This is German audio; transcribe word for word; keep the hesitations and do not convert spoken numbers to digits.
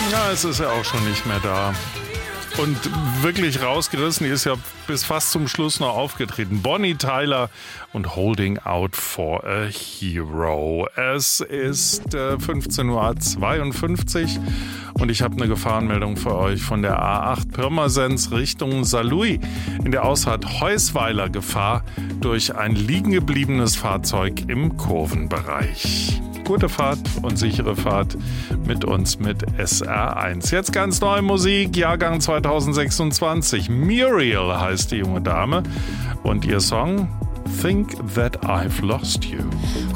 Ja, es ist ja auch schon nicht mehr da. Und wirklich rausgerissen, die ist ja bis fast zum Schluss noch aufgetreten. Bonnie Tyler und Holding Out for a Hero. Es ist äh, fünfzehn Uhr zweiundfünfzig und ich habe eine Gefahrenmeldung für euch von der A acht Pirmasens Richtung Saarlouis. In der Ausfahrt Heusweiler Gefahr durch ein liegen gebliebenes Fahrzeug im Kurvenbereich. Gute Fahrt und sichere Fahrt mit uns mit S R eins. Jetzt ganz neue Musik, Jahrgang zweitausendsechsundzwanzig. Muriel heißt die junge Dame und ihr Song Think That I've Lost You.